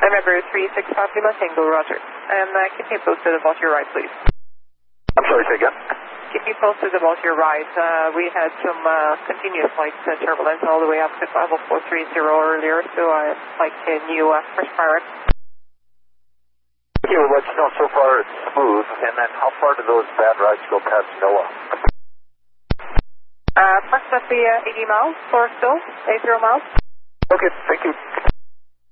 November 365 Lima Tango, roger. And keep me posted about your ride, please. I'm sorry, say again? Keep me posted about your ride. We had some continuous flight turbulence all the way up to 50430 earlier, so I'd like a new fresh pirate. Okay, we'll let you know so far it's smooth, and then how far do those bad rides go past NOAA? Approximately 80 miles or so, 80 miles. Okay, thank you.